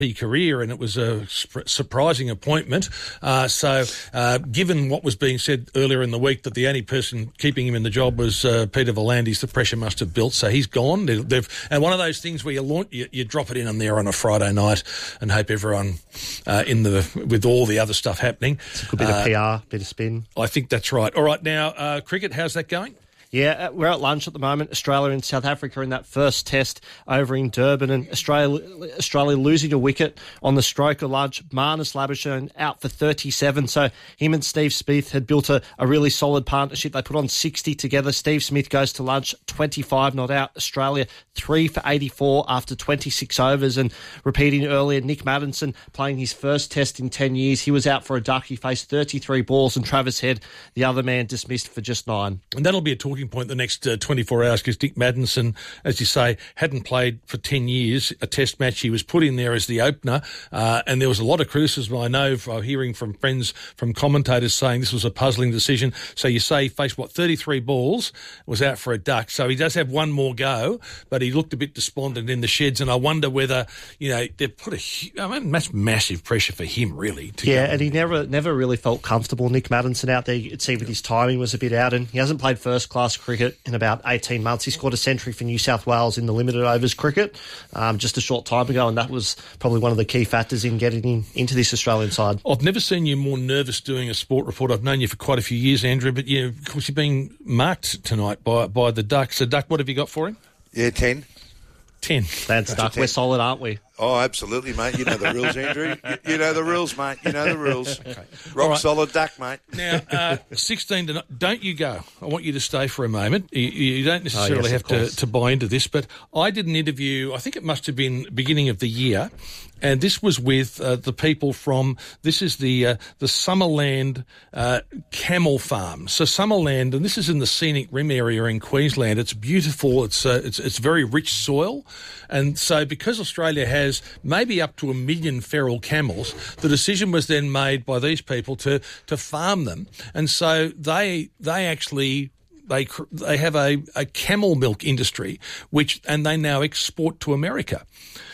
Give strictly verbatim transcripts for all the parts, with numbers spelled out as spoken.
career, and it was a sp- surprising appointment. Uh, so, uh, given what was being said earlier in the week that the only person keeping him in the job was uh, Peter V'landys, the pressure must have built. So he's gone. They, they've and one of those things where you, launch, you you drop it in on there on a Friday night and hope everyone uh, in the with all the other stuff happening. It's a good bit uh, of P R, bit of spin. I think that's right. All right, now uh, cricket. How's that going? Yeah, we're at lunch at the moment. Australia and South Africa in that first test over in Durban, and Australia Australia losing a wicket on the stroke of lunch. Marnus Labuschagne out for thirty-seven. So him and Steve Smith had built a, a really solid partnership. They put on sixty together. Steve Smith goes to lunch, twenty-five not out. Australia three for eighty-four after twenty-six overs. And repeating earlier, Nick Maddinson playing his first test in ten years. He was out for a duck. He faced thirty-three balls, and Travis Head, the other man, dismissed for just nine. And that'll be a talking point the next uh, twenty-four hours because Nick Maddinson, as you say, hadn't played for ten years, a test match. He was put in there as the opener, uh, and there was a lot of criticism, I know, for hearing from friends, from commentators saying this was a puzzling decision. So you say he faced, what, thirty-three balls, was out for a duck. So he does have one more go, but he looked a bit despondent in the sheds, and I wonder whether, you know, they've put a, I mean, that's massive pressure for him, really. To yeah, go. And he never never really felt comfortable, Nick Maddinson, out there. You could see that his timing was a bit out, and he hasn't played first-class cricket in about eighteen months. He scored a century for New South Wales in the limited overs cricket um, just a short time ago, and that was probably one of the key factors in getting him into this Australian side. I've never seen you more nervous doing a sport report. I've known you for quite a few years, Andrew, but yeah, of course you're being marked tonight by by the Duck. So, Duck, what have you got for him? Yeah, ten. Ten. That's Duck. We're solid, aren't we? Oh, absolutely, mate. You know the rules, Andrew. You, you know the rules, mate. You know the rules. Okay. Rock right. solid Duck, mate. Now, uh, sixteen to nine, don't you go. I want you to stay for a moment. You, you don't necessarily oh, yes, have to, to buy into this, but I did an interview, I think it must have been beginning of the year, and this was with uh, the people from, this is the uh, the Summerland uh, Camel Farm. So Summerland, and this is in the Scenic Rim area in Queensland. It's beautiful. It's uh, it's it's very rich soil. And so because Australia has maybe up to a million feral camels, the decision was then made by these people to to farm them. And so they they actually... They they have a, a camel milk industry, which and they now export to America.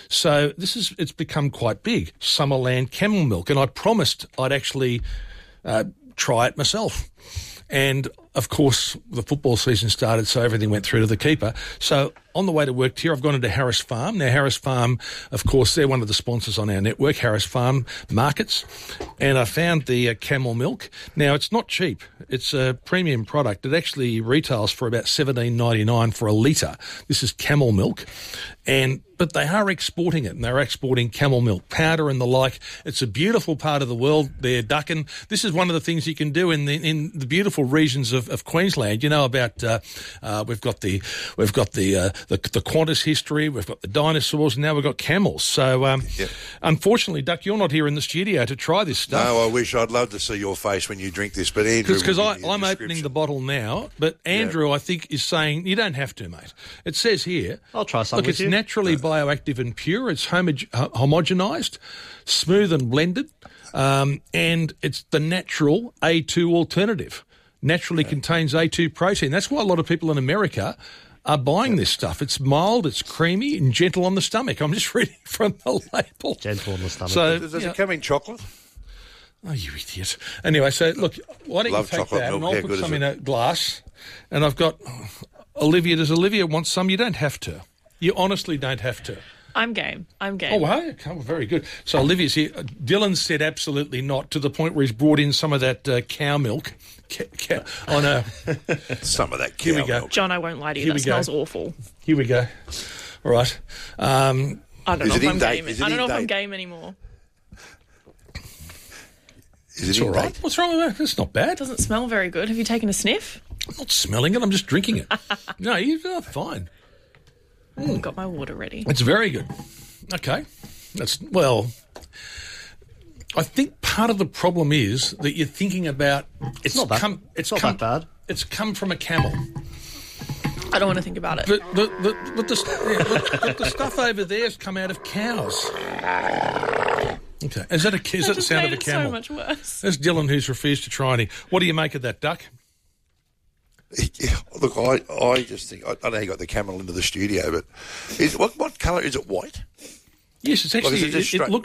So this is it's become quite big. Summerland camel milk, and I promised I'd actually uh, try it myself. And of course, the football season started, so everything went through to the keeper. So on the way to work here, I've gone into Harris Farm. Now, Harris Farm, of course, they're one of the sponsors on our network, Harris Farm Markets. And I found the uh, camel milk. Now, it's not cheap. It's a premium product. It actually retails for about seventeen ninety-nine for a litre. This is camel milk. And but they are exporting it, and they're exporting camel milk powder and the like. It's a beautiful part of the world there, Duckin. This is one of the things you can do in the in the beautiful regions of, of Queensland. You know about uh, uh, we've got the we've got the, uh, the the Qantas history, we've got the dinosaurs, and now we've got camels. So um, yep. Unfortunately, Duck, you're not here in the studio to try this stuff. No, I wish. I'd love to see your face when you drink this, but Andrew, because I'm opening the bottle now, but Andrew, yeah. I think, is saying you don't have to, mate. It says here. I'll try some. Look, with it's you. naturally no. bioactive and pure. It's homo- homogenised, smooth and blended, um, and it's the natural A two alternative. Naturally yeah. contains A two protein. That's why a lot of people in America are buying this stuff. It's mild, it's creamy, and gentle on the stomach. I'm just reading from the label. Gentle on the stomach. So, does it know, come in chocolate? Oh, you idiot. Anyway, so look, why don't Love you take that milk. and I'll How put good some is in it? a glass. And I've got Olivia. Does Olivia want some? You don't have to. You honestly don't have to. I'm game. I'm game. Oh, wow. Oh, very good. So Olivia's here. Dylan said absolutely not, to the point where he's brought in some of that uh, cow milk. Ca- ca- oh, no. Some of that cow Here we go. milk. John, I won't lie to you. Here that we go. smells awful. Here we go. All right. Um, I don't Is know it if I'm in date? game. Is it I don't in know if I'm date? game anymore. Is it's it all in right. date? What's wrong with that? It's not bad. It doesn't smell very good. Have you taken a sniff? I'm not smelling it. I'm just drinking it. No, you're oh, fine. Mm. Got my water ready. It's very good. Okay. That's, well, I think part of the problem is that you're thinking about it's, it's not that, come it's, it's not come, that bad. It's come from a camel. I don't want to think about it. But the, the, but the, yeah, but, but the stuff over there has come out of cows. Okay. Is that, a, is that the sound of a camel? So much worse. There's Dylan, who's refused to try any. What do you make of that, Duck? Yeah, look, I, I just think I, I know you got the camel into the studio, but is what what colour is it? White? Yes, it's Like, actually, is it just it, it straight- looks